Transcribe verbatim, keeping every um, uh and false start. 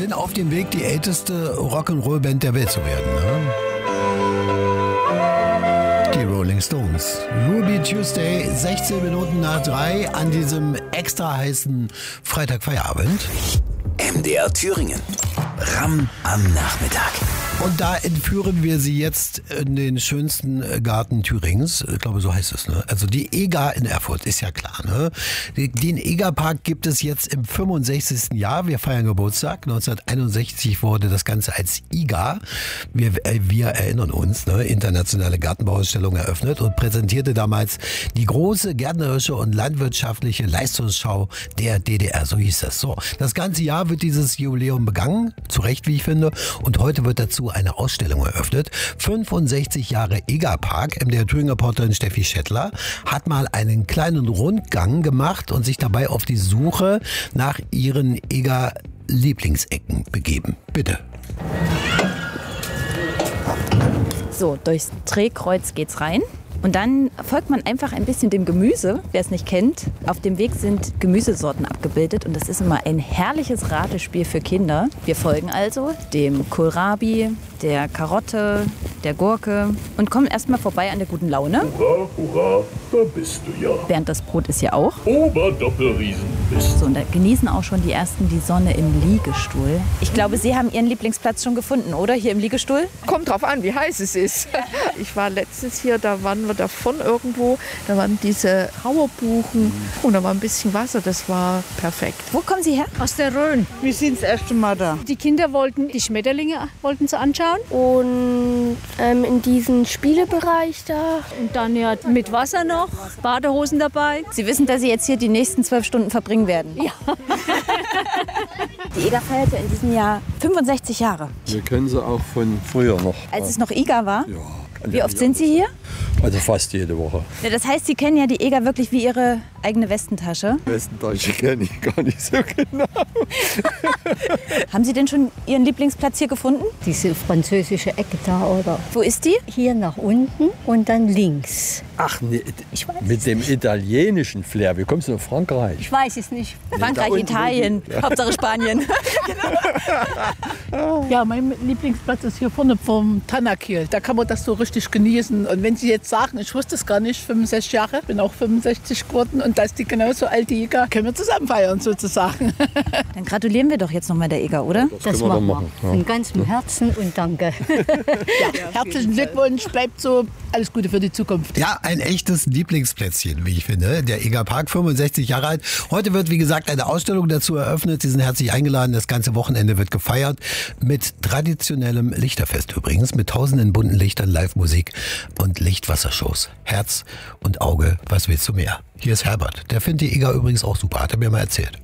sind auf dem Weg, die älteste Rock'n'Roll-Band der Welt zu werden. Ne? Die Rolling Stones. Ruby Tuesday, sechzehn Minuten nach drei an diesem extra heißen Freitagfeierabend. M D R Thüringen. Ram am Nachmittag. Und da entführen wir Sie jetzt in den schönsten Garten Thüringens. Ich glaube, so heißt es, ne? Also die E G A in Erfurt, ist ja klar, ne? Den E G A-Park gibt es jetzt im fünfundsechzigsten Jahr. Wir feiern Geburtstag. neunzehnhunderteinundsechzig wurde das Ganze als I G A, wir, wir erinnern uns, ne? Internationale Gartenbauausstellung eröffnet und präsentierte damals die große gärtnerische und landwirtschaftliche Leistungsschau der D D R. So hieß das. So, das ganze Jahr wird dieses Jubiläum begangen, zu Recht, wie ich finde. Und heute wird dazu eine Ausstellung eröffnet. fünfundsechzig Jahre E G A-Park. Der Thüringer Reporterin Steffi Schettler hat mal einen kleinen Rundgang gemacht und sich dabei auf die Suche nach ihren E G A-Lieblingsecken begeben. Bitte. So, durchs Drehkreuz geht's rein. Und dann folgt man einfach ein bisschen dem Gemüse, wer es nicht kennt. Auf dem Weg sind Gemüsesorten abgebildet und das ist immer ein herrliches Ratespiel für Kinder. Wir folgen also dem Kohlrabi, der Karotte, der Gurke und kommen erstmal vorbei an der guten Laune. Hurra, hurra, da bist du ja. Bernd das Brot ist ja auch. Oberdoppelriesen bist So, und da genießen auch schon die ersten die Sonne im Liegestuhl. Ich glaube, Sie haben Ihren Lieblingsplatz schon gefunden, oder? Hier im Liegestuhl? Kommt drauf an, wie heiß es ist. Ich war letztens hier, da waren wir davon irgendwo. Da waren diese Trauerbuchen und da war ein bisschen Wasser. Das war perfekt. Wo kommen Sie her? Aus der Rhön. Wir sind das erste Mal da. Die Kinder wollten die Schmetterlinge wollten sie anschauen. Und ähm, in diesen Spielebereich da. Und dann ja mit Wasser noch, Badehosen dabei. Sie wissen, dass Sie jetzt hier die nächsten zwölf Stunden verbringen werden. Ja. Die E G A feierte in diesem Jahr fünfundsechzig Jahre. Wir kennen sie auch von früher noch. Als es noch E G A war? Ja. Wie oft sind Sie hier? Also fast jede Woche. Ja, das heißt, Sie kennen ja die E G A wirklich wie Ihre eigene Westentasche. Westentasche kenne ich gar nicht so genau. Haben Sie denn schon Ihren Lieblingsplatz hier gefunden? Diese französische Ecke da, oder? Wo ist die? Hier nach unten und dann links. Ach, ne, mit dem italienischen Flair. Wie kommst du nach Frankreich? Ich weiß es nicht. Frankreich, Italien, Hauptsache Spanien. Ja, mein Lieblingsplatz ist hier vorne vom Tanakil. Da kann man das so richtig genießen. Und wenn Sie jetzt sagen, ich wusste es gar nicht, fünfundsechzig Jahre, bin auch fünfundsechzig geworden und da ist die genauso alt, die E G A, können wir zusammen feiern sozusagen. Dann gratulieren wir doch jetzt nochmal der E G A, oder? Das, das machen wir. Machen. Ja. Von ganzem Herzen und danke. Ja, herzlichen Glückwunsch, bleibt so. Alles Gute für die Zukunft. Ja, ein echtes Lieblingsplätzchen, wie ich finde. Der E G A-Park, fünfundsechzig Jahre alt. Heute wird, wie gesagt, eine Ausstellung dazu eröffnet. Sie sind herzlich eingeladen. Das ganze Wochenende wird gefeiert mit traditionellem Lichterfest übrigens, mit tausenden bunten Lichtern, Live-Musik und Lichtwassershows. Herz und Auge, was willst du mehr? Hier ist Herbert. Der findet die E G A übrigens auch super, hat er mir mal erzählt.